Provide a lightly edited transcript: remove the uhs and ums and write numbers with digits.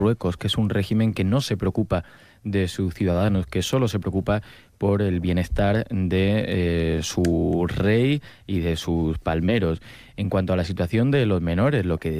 Marruecos, que es un régimen que no se preocupa de sus ciudadanos, que solo se preocupa por el bienestar de su rey y de sus palmeros. En cuanto a la situación de los menores, lo que